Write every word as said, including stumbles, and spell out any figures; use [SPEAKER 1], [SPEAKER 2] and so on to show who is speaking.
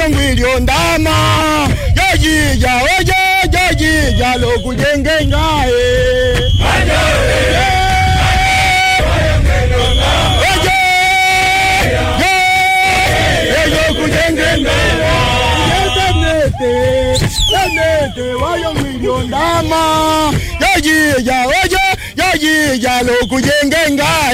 [SPEAKER 1] wayongwilyo ndama yajija oje yajija lokujenge ngae wayongwilyo ndama yajija oje yajija lokujenge ngae